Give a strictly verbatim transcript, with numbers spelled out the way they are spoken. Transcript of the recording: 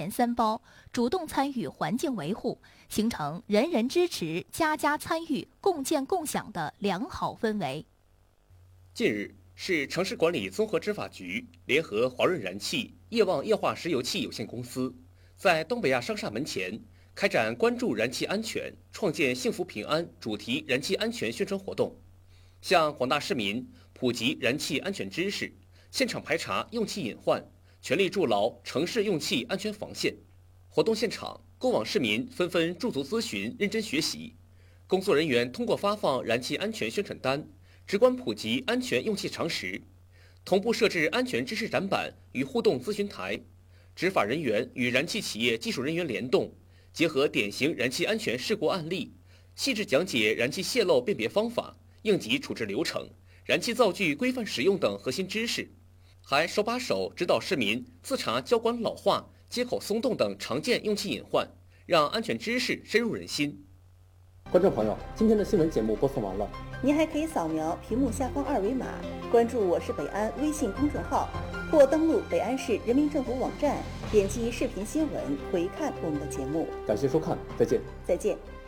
前三包，主动参与环境维护，形成人人支持、家家参与、共建共享的良好氛围。 近日，市城市管理综合执法局联合华润燃气、业旺液化石油气有限公司，在东北亚商厦门前开展关注燃气安全、创建幸福平安主题燃气安全宣传活动，向广大市民普及燃气安全知识，现场排查用气隐患，全力筑牢城市用气安全防线。活动现场，过往市民纷纷驻足咨询、认真学习。工作人员通过发放燃气安全宣传单，直观普及安全用气常识，同步设置安全知识展板与互动咨询台。执法人员与燃气企业技术人员联动，结合典型燃气安全事故案例，细致讲解燃气泄漏辨别方法、应急处置流程、燃气灶具规范使用等核心知识，还手把手指导市民自查交管老化、接口松动等常见用气隐患，让安全知识深入人心。 观众朋友，今天的新闻节目播送完了， 您还可以扫描屏幕下方二维码，关注我是北安微信公众号，或登录北安市人民政府网站，点击视频新闻回看我们的节目。 感谢收看，再见。 再见。